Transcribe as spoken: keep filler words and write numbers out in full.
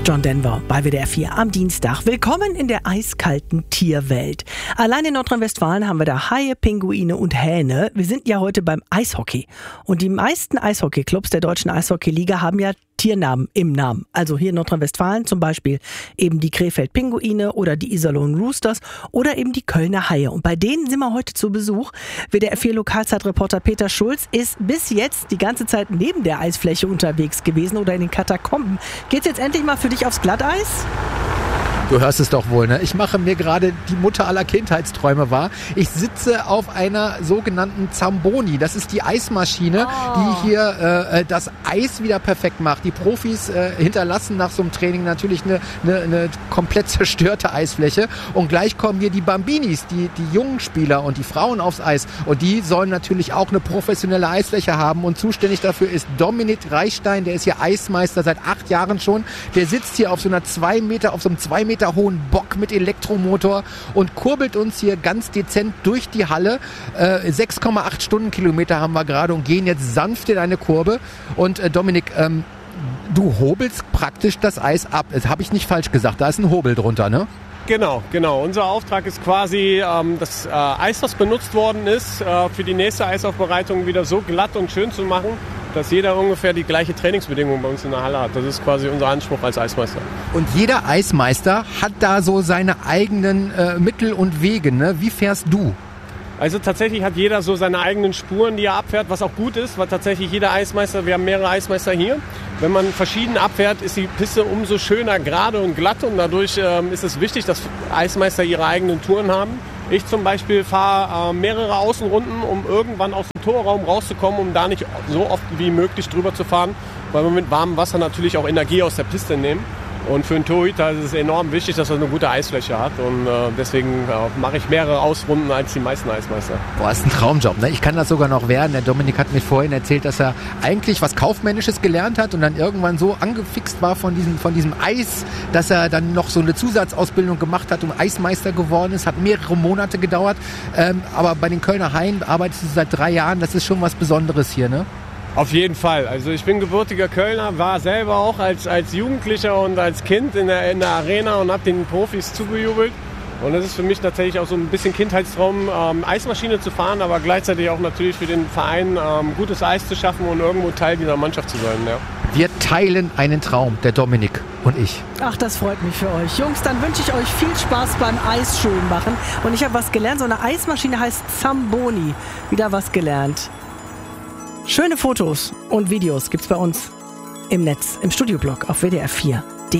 John Denver bei W D R vier am Dienstag. Willkommen in der eiskalten Tierwelt. Allein in Nordrhein-Westfalen haben wir da Haie, Pinguine und Hähne. Wir sind ja heute beim Eishockey. Und die meisten Eishockeyclubs der deutschen Eishockeyliga haben ja Tiernamen im Namen. Also hier in Nordrhein-Westfalen zum Beispiel eben die Krefeld-Pinguine oder die Iserlohn Roosters oder eben die Kölner Haie. Und bei denen sind wir heute zu Besuch. W D R vier Lokalzeitreporter Peter Schulz ist bis jetzt die ganze Zeit neben der Eisfläche unterwegs gewesen oder in den Katakomben. Geht's jetzt endlich mal für dich aufs Glatteis? Du hörst es doch wohl, ne? Ich mache mir gerade die Mutter aller Kindheitsträume wahr. Ich sitze auf einer sogenannten Zamboni. Das ist die Eismaschine, oh. die hier äh, das Eis wieder perfekt macht. Die Profis äh, hinterlassen nach so einem Training natürlich eine, eine, eine komplett zerstörte Eisfläche. Und gleich kommen hier die Bambinis, die, die jungen Spieler und die Frauen aufs Eis. Und die sollen natürlich auch eine professionelle Eisfläche haben. Und zuständig dafür ist Dominik Reichstein. Der ist hier Eismeister seit acht Jahren schon. Der sitzt hier auf so einer zwei Meter, auf so einem zwei Meter hohen Bock mit Elektromotor und kurbelt uns hier ganz dezent durch die Halle. Äh, sechs Komma acht Stundenkilometer haben wir gerade und gehen jetzt sanft in eine Kurve. Und äh, Dominik, ähm, du hobelst praktisch das Eis ab. Das habe ich nicht falsch gesagt, da ist ein Hobel drunter, ne? Genau, genau. Unser Auftrag ist quasi, ähm, das äh, Eis, das benutzt worden ist, äh, für die nächste Eisaufbereitung wieder so glatt und schön zu machen, dass jeder ungefähr die gleiche Trainingsbedingung bei uns in der Halle hat. Das ist quasi unser Anspruch als Eismeister. Und jeder Eismeister hat da so seine eigenen äh, Mittel und Wege, ne? Wie fährst du? Also tatsächlich hat jeder so seine eigenen Spuren, die er abfährt, was auch gut ist, weil tatsächlich jeder Eismeister, wir haben mehrere Eismeister hier, wenn man verschieden abfährt, ist die Piste umso schöner, gerade und glatt und dadurch ähm, ist es wichtig, dass Eismeister ihre eigenen Touren haben. Ich zum Beispiel fahre äh, mehrere Außenrunden, um irgendwann aus dem Torraum rauszukommen, um da nicht so oft wie möglich drüber zu fahren, weil wir mit warmem Wasser natürlich auch Energie aus der Piste nehmen. Und für einen Torhüter ist es enorm wichtig, dass er eine gute Eisfläche hat. Und äh, deswegen äh, mache ich mehrere Ausrunden als die meisten Eismeister. Boah, ist ein Traumjob, ne? Ich kann das sogar noch werden. Der Dominik hat mir vorhin erzählt, dass er eigentlich was Kaufmännisches gelernt hat und dann irgendwann so angefixt war von diesem, von diesem Eis, dass er dann noch so eine Zusatzausbildung gemacht hat und Eismeister geworden ist. Hat mehrere Monate gedauert. Ähm, aber bei den Kölner Haien arbeitest du seit drei Jahren. Das ist schon was Besonderes hier, ne? Auf jeden Fall. Also ich bin gebürtiger Kölner, war selber auch als, als Jugendlicher und als Kind in der, in der Arena und habe den Profis zugejubelt. Und das ist für mich tatsächlich auch so ein bisschen Kindheitstraum, ähm, Eismaschine zu fahren, aber gleichzeitig auch natürlich für den Verein ähm, gutes Eis zu schaffen und irgendwo Teil dieser Mannschaft zu sein. Ja. Wir teilen einen Traum, der Dominik und ich. Ach, das freut mich für euch. Jungs, dann wünsche ich euch viel Spaß beim Eis schön machen. Und ich habe was gelernt, so eine Eismaschine heißt Zamboni. Wieder was gelernt. Schöne Fotos und Videos gibt's bei uns im Netz, im Studioblog auf W D R vier.